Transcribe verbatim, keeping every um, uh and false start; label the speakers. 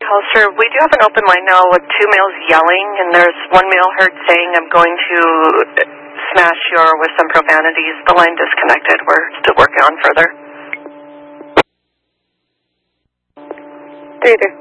Speaker 1: call, sir. We do have an open line now with two males yelling, and there's one male heard saying, I'm going to smash your, with some profanities. The line disconnected. We're still working on further.
Speaker 2: Three, three.